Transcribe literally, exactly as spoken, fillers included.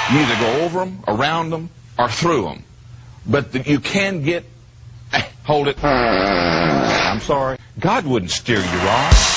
You either go over them, around them, or through them. But the, you can get... Eh, hold it. I'm sorry. God wouldn't steer you wrong.